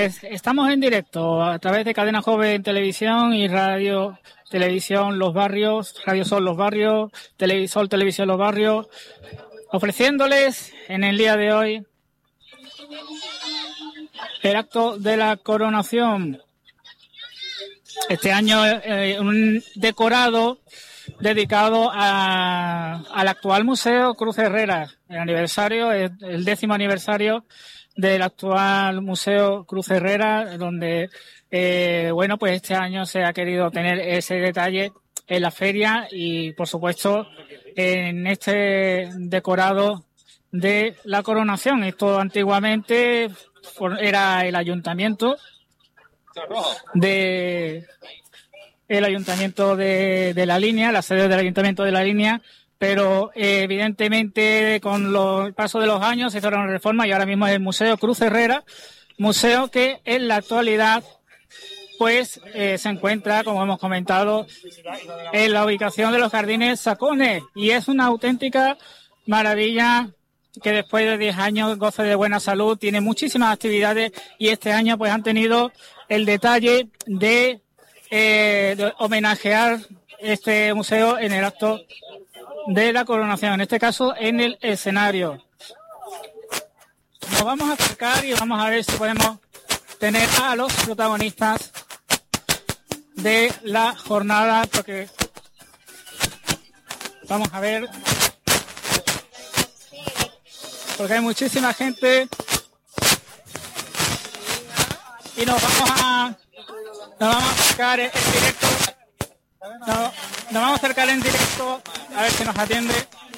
Pues estamos en directo a través de Cadena Joven Televisión y Radio Televisión Los Barrios, Radio Sol Los Barrios, Televisor Televisión Los Barrios, ofreciéndoles en el día de hoy el acto de la coronación. Este año un decorado dedicado al actual Museo Cruz Herrera, el 10º aniversario del actual Museo Cruz Herrera, donde pues este año se ha querido tener ese detalle en la feria y por supuesto en este decorado de la coronación. Esto antiguamente era el ayuntamiento de La Línea, la sede del ayuntamiento de La Línea, pero evidentemente con el paso de los años se hizo una reforma y ahora mismo es el Museo Cruz Herrera, museo que en la actualidad pues se encuentra, como hemos comentado, en la ubicación de los Jardines Sacones, y es una auténtica maravilla que después de 10 años goce de buena salud, tiene muchísimas actividades y este año pues han tenido el detalle de homenajear este museo en el acto de la coronación, en este caso en el escenario. Nos vamos a acercar y vamos a ver si podemos tener a los protagonistas de la jornada, porque vamos a ver, porque hay muchísima gente y nos vamos a acercar en directo. Nos vamos a acercar en directo a ver si nos atiende.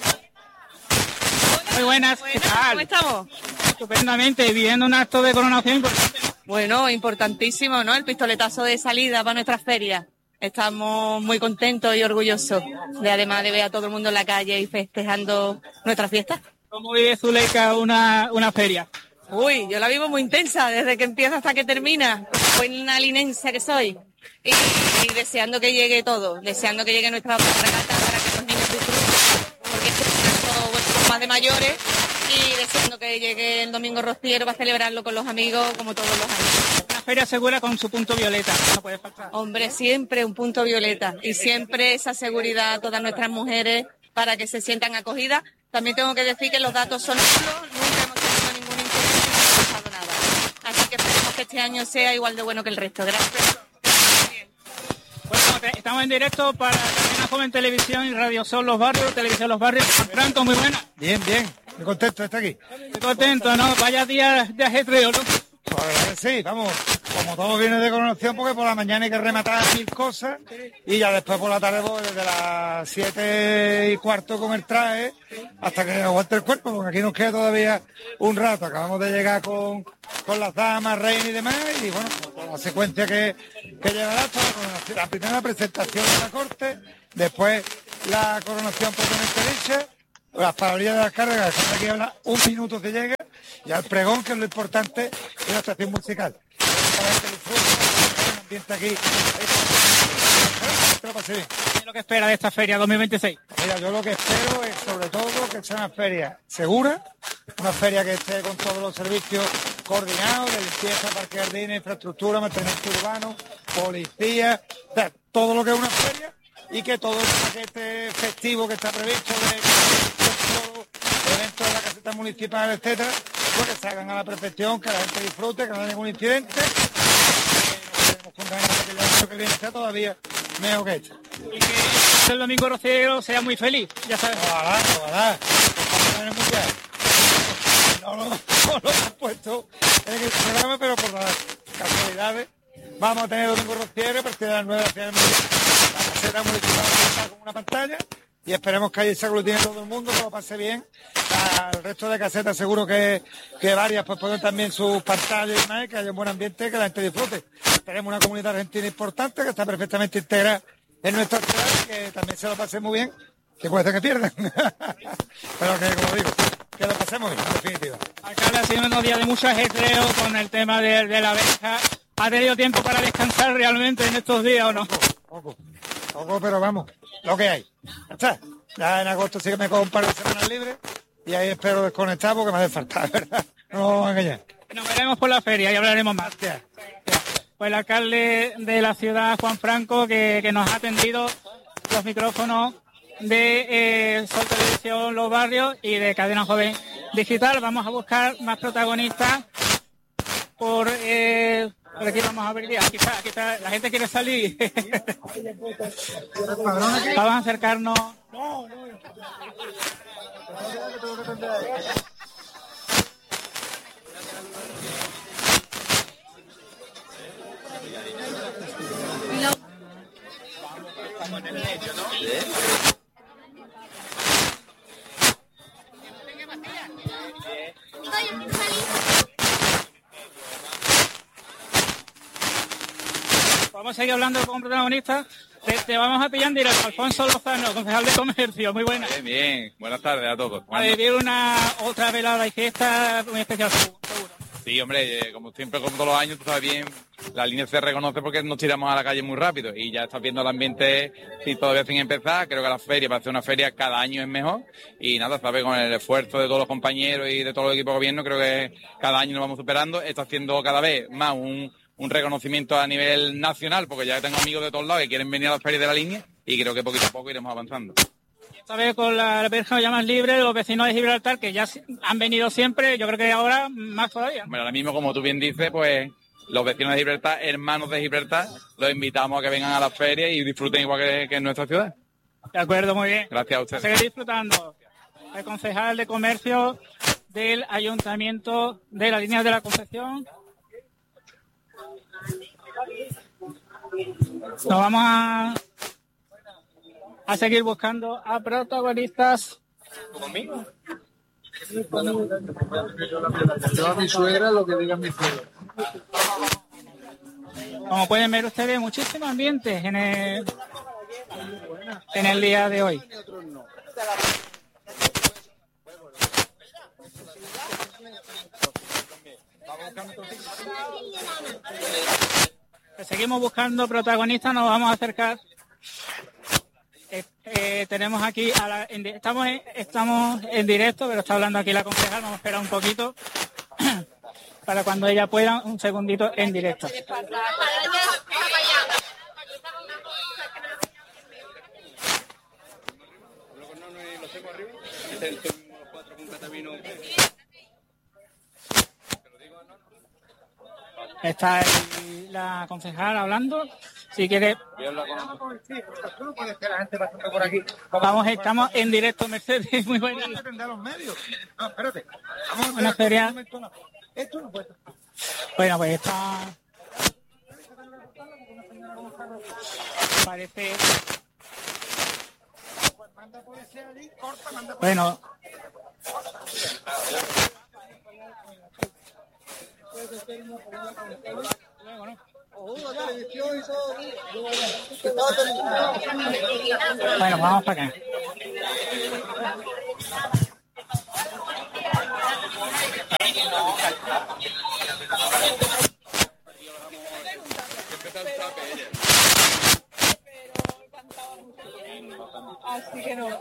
Muy buenas, ¿qué tal? ¿Cómo estamos? Estupendamente, viviendo un acto de coronación importante. Bueno, importantísimo, ¿no? El pistoletazo de salida para nuestra feria. Estamos muy contentos y orgullosos además de ver a todo el mundo en la calle y festejando nuestra fiesta. ¿Cómo vive Zuleika una feria? Uy, yo la vivo muy intensa, desde que empieza hasta que termina. Buena linense que soy. Y deseando que llegue todo, deseando que llegue nuestra regata para que los niños disfruten, porque este es un acto más de mayores, y deseando que llegue el domingo rociero para celebrarlo con los amigos como todos los años. Una feria segura con su punto violeta, no puede faltar. Hombre, siempre un punto violeta y siempre esa seguridad a todas nuestras mujeres para que se sientan acogidas. También tengo que decir que los datos son nulos, nunca hemos tenido ningún incidente, no ha pasado nada. Así que esperemos que este año sea igual de bueno que el resto. Gracias. Bueno, estamos en directo para Cadena Joven Televisión y Radio Sol Los Barrios, Televisión Los Barrios. Franco, muy buena. Bien, muy contento de estar aquí. Muy contento, ¿no? Vaya día de ajetreo, ¿no? Pues sí, vamos, como todo viene de coronación, porque por la mañana hay que rematar 1000 cosas y ya después por la tarde, pues, desde las 7:15 con el traje hasta que aguante el cuerpo, porque aquí nos queda todavía un rato. Acabamos de llegar con las damas, reinas y demás, y bueno, con la secuencia que llevará hasta la coronación. La primera presentación de la corte, después la coronación propiamente dicha, las palabrillas de las cargas, que aquí habla un minuto que llega, y al pregón, que es lo importante, y la actuación musical. El ambiente aquí. ¿Qué es lo que espera de esta feria 2026? Mira, yo lo que espero es sobre todo que sea una feria segura, una feria que esté con todos los servicios coordinados, de limpieza, parque, jardines, infraestructura, mantenimiento urbano, policía, o sea, todo lo que es una feria, y que todo el paquete festivo que está previsto de eventos de la caseta municipal, etcétera, pues que se hagan a la perfección, que la gente disfrute, que no haya ningún incidente, que nos con ganas de que el año que viene sea todavía mejor que este. Y que el domingo rociero sea muy feliz, ya sabes. Ojalá. Vamos a ver el mundial. No lo hemos puesto en el programa, pero por las casualidades vamos a tener domingo rociero, a partir de las 9 de la mundial. La caseta municipal está con una pantalla y esperemos que ahí se aglutine todo el mundo, que lo pase bien. El resto de casetas seguro que varias pues ponen también sus pantallas y demás, que haya un buen ambiente, que la gente disfrute. Tenemos una comunidad argentina importante que está perfectamente integrada en nuestra ciudad, que también se lo pase muy bien, que puede ser que pierdan. Pero que, como digo, que lo pasemos bien, en definitiva. Alcalde, ha sido unos días de mucho ajetreo con el tema de la verja. ¿Ha tenido tiempo para descansar realmente en estos días o no? Poco, pero vamos, lo que hay. Ya está. Ya en agosto sí que me cojo un par de semanas libres y ahí espero desconectar porque me hace falta, ¿verdad? No nos vamos a engañar. Nos veremos por la feria y hablaremos más. Pues el alcalde de la ciudad, Juan Franco, que nos ha atendido los micrófonos de Sol Televisión Los Barrios y de Cadena Joven Digital. Vamos a buscar más protagonistas por aquí vamos a ver, aquí está, la gente quiere salir. Vamos a acercarnos. Vamos a seguir hablando con protagonistas. Te vamos a pillar en directo. Alfonso Lozano, concejal de Comercio. Muy buenas. Bien. Buenas tardes a todos. A vivir otra velada y fiesta muy especial, seguro. Sí, hombre, como siempre, como todos los años, tú sabes bien, la línea se reconoce porque nos tiramos a la calle muy rápido y ya estás viendo el ambiente y todavía sin empezar. Creo que la feria, para hacer una feria, cada año es mejor y nada, sabes, con el esfuerzo de todos los compañeros y de todo el equipo de gobierno, creo que cada año nos vamos superando. Está haciendo cada vez más un reconocimiento a nivel nacional, porque ya tengo amigos de todos lados que quieren venir a las ferias de la línea y creo que poquito a poco iremos avanzando. Esta vez con la verja ya más libre, los vecinos de Gibraltar, que ya han venido siempre, yo creo que ahora más todavía. Bueno, ahora mismo, como tú bien dices, pues los vecinos de Gibraltar, hermanos de Gibraltar, los invitamos a que vengan a las ferias y disfruten igual que en nuestra ciudad. De acuerdo, muy bien. Gracias a ustedes. Seguir disfrutando. El concejal de Comercio del Ayuntamiento de la Línea de la Concepción. Nos vamos a seguir buscando a protagonistas. ¿Conmigo? Yo a mi suegra lo que diga mi suegra. Como pueden ver ustedes, muchísimos ambientes en el día de hoy. Seguimos buscando protagonistas, nos vamos a acercar. Tenemos aquí, estamos en directo, pero está hablando aquí la concejal, vamos a esperar un poquito para cuando ella pueda, un segundito en directo. Está ahí la concejal hablando. Si quiere. Vamos, estamos en directo, Mercedes. Muy buena. Una feria. Bueno, pues está. Parece. Bueno. Bueno, vamos para acá. Así que no.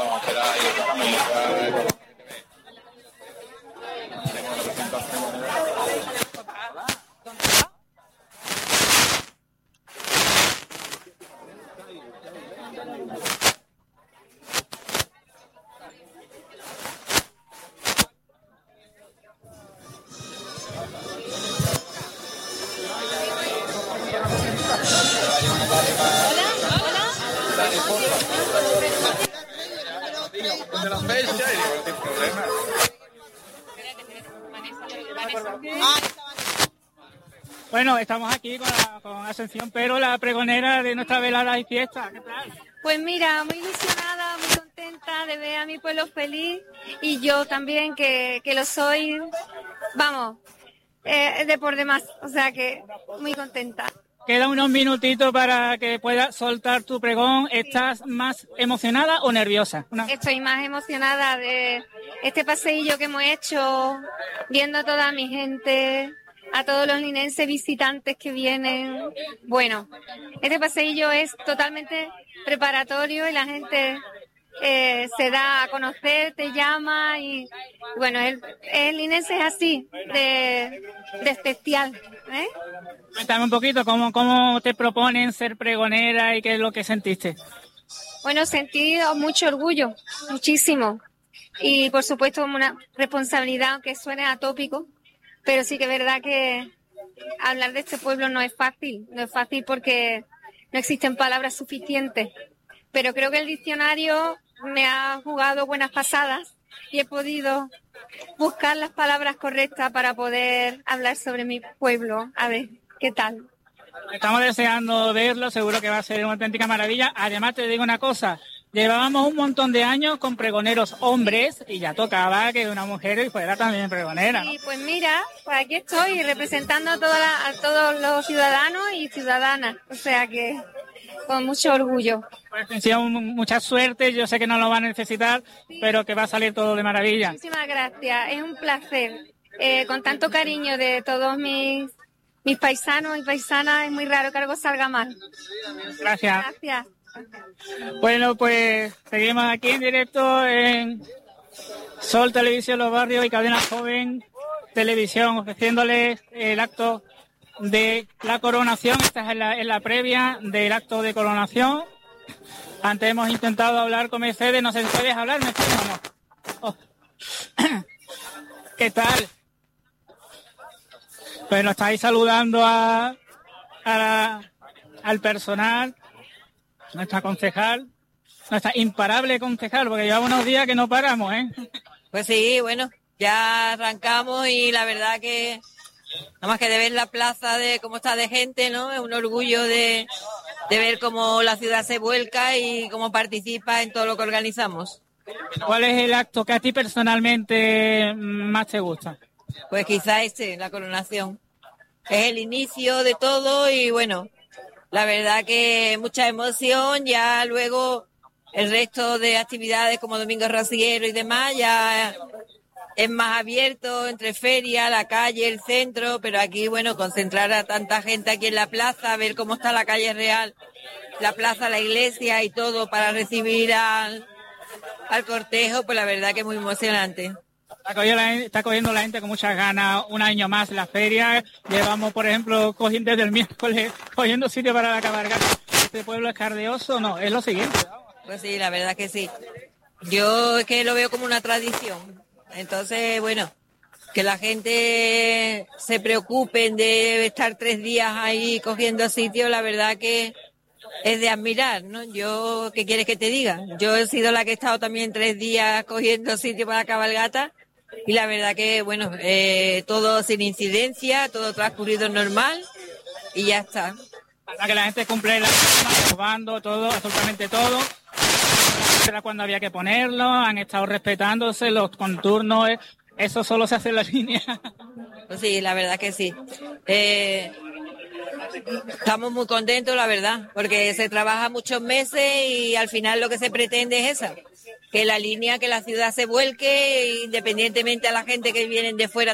Bueno, estamos aquí con Ascensión, pero la pregonera de nuestra velada y fiesta. ¿Qué tal? Pues mira, muy ilusionada, muy contenta de ver a mi pueblo feliz y yo también que lo soy, vamos, de por demás, o sea que muy contenta. Quedan unos minutitos para que puedas soltar tu pregón. ¿Estás más emocionada o nerviosa? Estoy más emocionada de este paseillo que hemos hecho, viendo a toda mi gente, a todos los linenses visitantes que vienen. Bueno, este paseillo es totalmente preparatorio y la gente se da a conocer, te llama y bueno, el linense es así, de especial, ¿eh? Cuéntame un poquito cómo te proponen ser pregonera y qué es lo que sentiste. Bueno, sentí mucho orgullo, muchísimo. Y por supuesto una responsabilidad, aunque suene atópico, pero sí que es verdad que hablar de este pueblo no es fácil porque no existen palabras suficientes. Pero creo que el diccionario me ha jugado buenas pasadas y he podido buscar las palabras correctas para poder hablar sobre mi pueblo. A ver, ¿qué tal? Estamos deseando verlo, seguro que va a ser una auténtica maravilla. Además, te digo una cosa, llevábamos un montón de años con pregoneros hombres y ya tocaba que una mujer fuera también pregonera, ¿no? Y pues mira, pues aquí estoy representando a todos los ciudadanos y ciudadanas, o sea que con mucho orgullo. Pues deseo mucha suerte, yo sé que no lo van a necesitar, pero que va a salir todo de maravilla. Muchísimas gracias, es un placer. Con tanto cariño de todos mis paisanos y paisanas, es muy raro que algo salga mal. Gracias. Gracias. Bueno, pues seguimos aquí en directo en Sol Televisión Los Barrios y Cadena Joven Televisión, ofreciéndoles el acto de la coronación. Esta es la previa del acto de coronación. Antes hemos intentado hablar con Mercedes, no sé si puedes hablar, Mercedes, o no. Oh. ¿Qué tal? Pues nos estáis saludando al personal, nuestra concejal, nuestra imparable concejal, porque llevamos unos días que no paramos, ¿eh? Pues sí, bueno, ya arrancamos y la verdad que nada más que de ver la plaza de cómo está de gente, ¿no? Es un orgullo de ver cómo la ciudad se vuelca y cómo participa en todo lo que organizamos. ¿Cuál es el acto que a ti personalmente más te gusta? Pues quizá la coronación. Es el inicio de todo y bueno, la verdad que mucha emoción, ya luego el resto de actividades como Domingo Rociero y demás ya es más abierto entre feria, la calle, el centro, pero aquí, bueno, concentrar a tanta gente aquí en la plaza, ver cómo está la calle real, la plaza, la iglesia y todo para recibir al cortejo, pues la verdad que es muy emocionante. Está cogiendo la gente con muchas ganas un año más la feria. Llevamos, por ejemplo, cogiendo desde el miércoles, cogiendo sitio para la cabalgata. Este pueblo es cardeoso, no, es lo siguiente. Pues sí, la verdad que sí. Yo es que lo veo como una tradición. Entonces, bueno, que la gente se preocupen de estar 3 días ahí cogiendo sitio, la verdad que es de admirar, ¿no? Yo, ¿qué quieres que te diga? Yo he sido la que he estado también 3 días cogiendo sitio para la cabalgata y la verdad que, bueno, todo sin incidencia, todo transcurrido normal y ya está. Para que la gente cumple la norma, robando todo, absolutamente todo. Era cuando había que ponerlo, han estado respetándose los contornos, eso solo se hace en la línea. Pues sí, la verdad que sí. Estamos muy contentos, la verdad, porque se trabaja muchos meses y al final lo que se pretende es esa, que la línea, que la ciudad se vuelque, independientemente a la gente que vienen de fuera